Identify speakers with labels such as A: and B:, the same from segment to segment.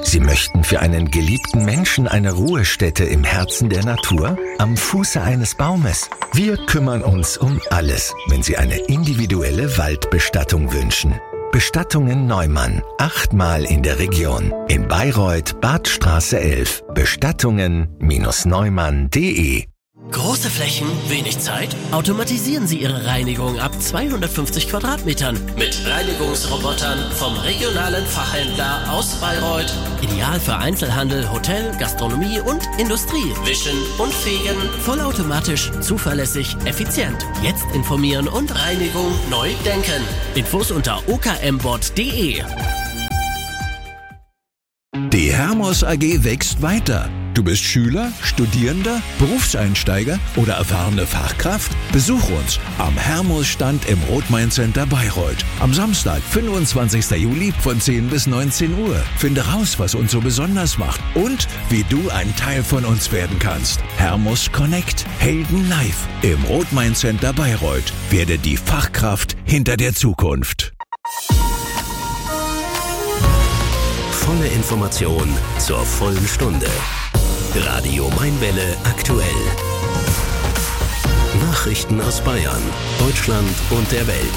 A: Sie möchten für einen geliebten Menschen eine Ruhestätte im Herzen der Natur? Am Fuße eines Baumes? Wir kümmern uns um alles, wenn Sie eine individuelle Waldbestattung wünschen. Bestattungen Neumann, 8-mal in der Region. In Bayreuth, Badstraße 11. Bestattungen-neumann.de.
B: Große Flächen, wenig Zeit? Automatisieren Sie Ihre Reinigung ab 250 Quadratmetern mit Reinigungsrobotern vom regionalen Fachhändler aus Bayreuth. Ideal für Einzelhandel, Hotel, Gastronomie und Industrie. Wischen und fegen, vollautomatisch, zuverlässig, effizient. Jetzt informieren und Reinigung neu denken. Infos unter okmbot.de.
C: Die Hermos AG wächst weiter. Du bist Schüler, Studierender, Berufseinsteiger oder erfahrene Fachkraft? Besuch uns am Hermos-Stand im Rothmain-Center Bayreuth. Am Samstag, 25. Juli von 10 bis 19 Uhr. Finde raus, was uns so besonders macht und wie du ein Teil von uns werden kannst. Hermos Connect. Helden live im Rothmain-Center Bayreuth. Werde die Fachkraft hinter der Zukunft.
B: Volle Information zur vollen Stunde. Radio Mainwelle aktuell. Nachrichten aus Bayern, Deutschland und der Welt.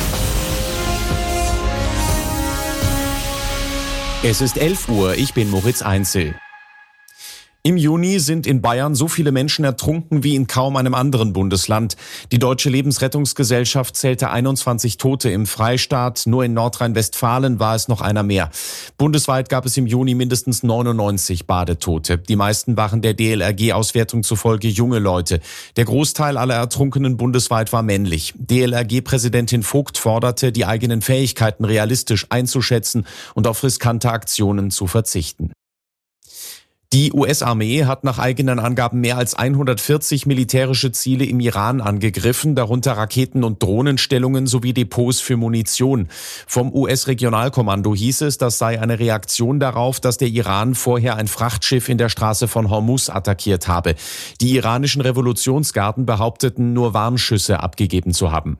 D: Es ist 11 Uhr, ich bin Moritz Einzel. Im Juni sind in Bayern so viele Menschen ertrunken wie in kaum einem anderen Bundesland. Die Deutsche Lebensrettungsgesellschaft zählte 21 Tote im Freistaat. Nur in Nordrhein-Westfalen war es noch einer mehr. Bundesweit gab es im Juni mindestens 99 Badetote. Die meisten waren der DLRG-Auswertung zufolge junge Leute. Der Großteil aller Ertrunkenen bundesweit war männlich. DLRG-Präsidentin Vogt forderte, die eigenen Fähigkeiten realistisch einzuschätzen und auf riskante Aktionen zu verzichten. Die US-Armee hat nach eigenen Angaben mehr als 140 militärische Ziele im Iran angegriffen, darunter Raketen- und Drohnenstellungen sowie Depots für Munition. Vom US-Regionalkommando hieß es, das sei eine Reaktion darauf, dass der Iran vorher ein Frachtschiff in der Straße von Hormuz attackiert habe. Die iranischen Revolutionsgarden behaupteten, nur Warnschüsse abgegeben zu haben.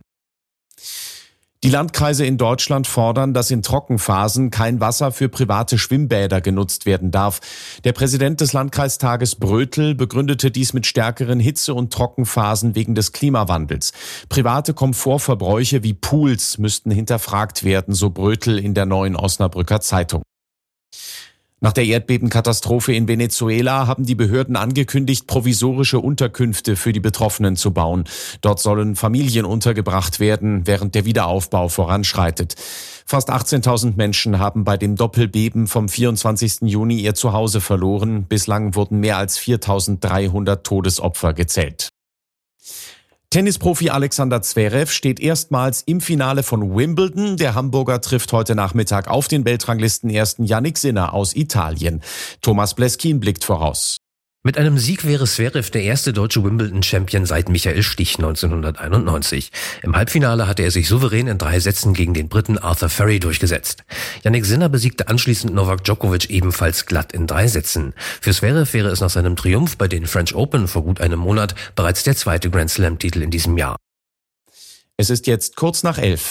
D: Die Landkreise in Deutschland fordern, dass in Trockenphasen kein Wasser für private Schwimmbäder genutzt werden darf. Der Präsident des Landkreistages Brötel begründete dies mit stärkeren Hitze- und Trockenphasen wegen des Klimawandels. Private Komfortverbräuche wie Pools müssten hinterfragt werden, so Brötel in der Neuen Osnabrücker Zeitung. Nach der Erdbebenkatastrophe in Venezuela haben die Behörden angekündigt, provisorische Unterkünfte für die Betroffenen zu bauen. Dort sollen Familien untergebracht werden, während der Wiederaufbau voranschreitet. Fast 18.000 Menschen haben bei dem Doppelbeben vom 24. Juni ihr Zuhause verloren. Bislang wurden mehr als 4.300 Todesopfer gezählt. Tennisprofi Alexander Zverev steht erstmals im Finale von Wimbledon. Der Hamburger trifft heute Nachmittag auf den Weltranglistenersten Jannik Sinner aus Italien. Thomas Bleskin blickt voraus.
E: Mit einem Sieg wäre Zverev der erste deutsche Wimbledon-Champion seit Michael Stich 1991. Im Halbfinale hatte er sich souverän in 3 Sätzen gegen den Briten Arthur Ferry durchgesetzt. Jannik Sinner besiegte anschließend Novak Djokovic ebenfalls glatt in 3 Sätzen. Für Zverev wäre es nach seinem Triumph bei den French Open vor gut einem Monat bereits der zweite Grand Slam-Titel in diesem Jahr.
D: Es ist jetzt kurz nach 11.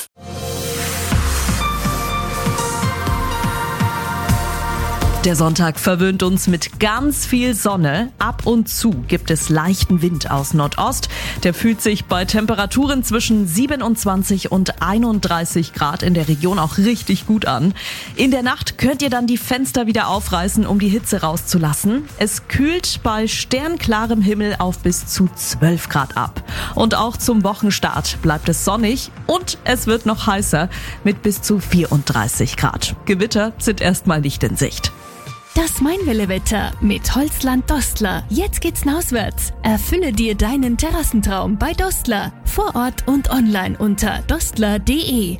F: Der Sonntag verwöhnt uns mit ganz viel Sonne. Ab und zu gibt es leichten Wind aus Nordost. Der fühlt sich bei Temperaturen zwischen 27 und 31 Grad in der Region auch richtig gut an. In der Nacht könnt ihr dann die Fenster wieder aufreißen, um die Hitze rauszulassen. Es kühlt bei sternklarem Himmel auf bis zu 12 Grad ab. Und auch zum Wochenstart bleibt es sonnig und es wird noch heißer mit bis zu 34 Grad. Gewitter sind erstmal nicht in Sicht.
G: Das Mainwelle-Wetter mit Holzland Dostler. Jetzt geht's auswärts. Erfülle dir deinen Terrassentraum bei Dostler. Vor Ort und online unter dostler.de.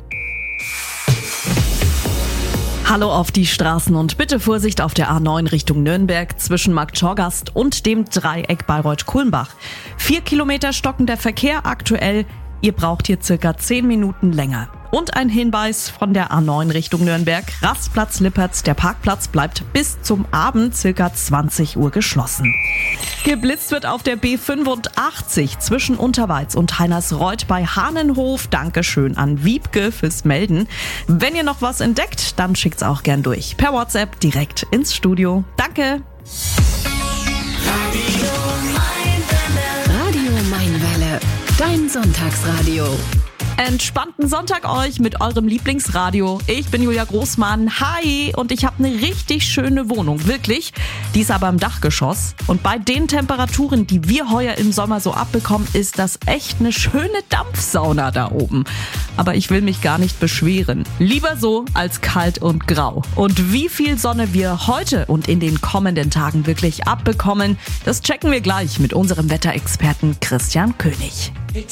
F: Hallo auf die Straßen und bitte Vorsicht auf der A9 Richtung Nürnberg zwischen Marktschorgast und dem Dreieck Bayreuth-Kulmbach. 4 Kilometer stockender Verkehr aktuell. Ihr braucht hier circa 10 Minuten länger. Und ein Hinweis von der A9 Richtung Nürnberg. Rastplatz Lippertz, der Parkplatz bleibt bis zum Abend circa 20 Uhr geschlossen. Geblitzt wird auf der B85 zwischen Unterweiz und Heinersreuth bei Hahnenhof. Dankeschön an Wiebke fürs Melden. Wenn ihr noch was entdeckt, dann schickt's auch gern durch. Per WhatsApp direkt ins Studio. Danke!
G: Radio Mainwelle, dein Sonntagsradio.
F: Entspannten Sonntag euch mit eurem Lieblingsradio. Ich bin Julia Großmann. Hi! Und ich habe eine richtig schöne Wohnung. Wirklich. Die ist aber im Dachgeschoss. Und bei den Temperaturen, die wir heuer im Sommer so abbekommen, ist das echt eine schöne Dampfsauna da oben. Aber ich will mich gar nicht beschweren. Lieber so als kalt und grau. Und wie viel Sonne wir heute und in den kommenden Tagen wirklich abbekommen, das checken wir gleich mit unserem Wetterexperten Christian König.